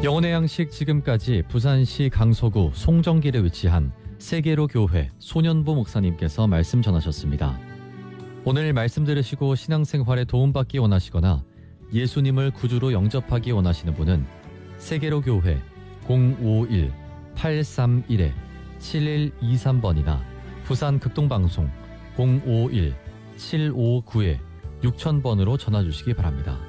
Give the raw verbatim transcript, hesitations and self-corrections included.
영혼의 양식 지금까지 부산시 강서구 송정길에 위치한 세계로 교회 손현보 목사님께서 말씀 전하셨습니다. 오늘 말씀 들으시고 신앙생활에 도움받기 원하시거나 예수님을 구주로 영접하기 원하시는 분은 세계로 교회 공오일 팔삼일 칠일이삼 번이나 부산 극동방송 공오일 칠오구 육천 번으로 전화 주시기 바랍니다.